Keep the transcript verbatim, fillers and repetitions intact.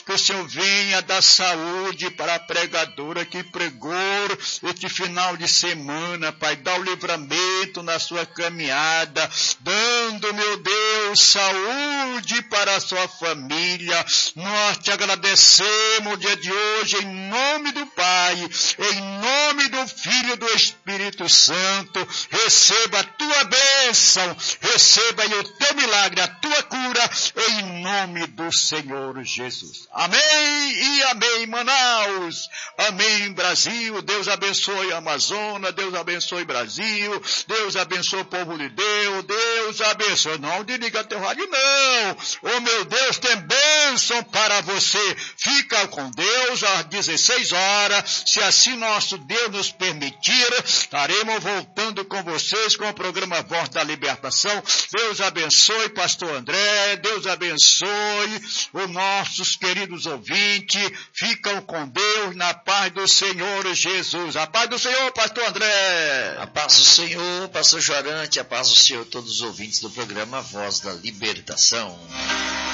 Que o Senhor venha dar saúde para a pregadora que pregou este final de semana, Pai. Dá o livramento na sua caminhada, dando, meu Deus, saúde para a sua família. Nós te agradecemos o dia de hoje, em nome do Pai, em nome do Filho e do Espírito Santo. Receba a tua bênção, receba aí o teu milagre, a tua cura, em nome do Senhor Jesus. Amém e amém, Manaus. Amém, Brasil. Deus abençoe a Amazônia, Deus abençoe Brasil, Deus abençoe o povo de Deus, Deus abençoe. Não desliga teu rádio, não. Oh, meu Deus, tem bênção para você. Fica com Deus às dezesseis horas. Se assim nosso Deus nos permitir, estaremos voltando com vocês com o programa Voz da Libertação. Deus abençoe, pastor André. Deus abençoe os nossos queridos ouvintes. Ficam com Deus na paz do Senhor Jesus. A paz do Senhor, pastor André. A paz do Senhor, pastor Jorante. A paz do Senhor, todos os ouvintes do programa Voz da Libertação.